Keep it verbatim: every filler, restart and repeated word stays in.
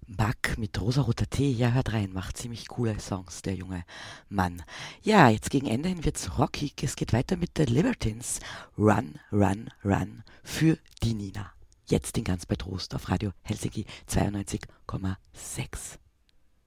Back mit rosaroter Tee, ja, hört rein, macht ziemlich coole Songs, der junge Mann. Ja, jetzt gegen Ende hin wird's rockig, es geht weiter mit The Libertines. Run, run, run für die Nina. Jetzt in ganz bei Trost auf Radio Helsinki zweiundneunzig Komma sechs.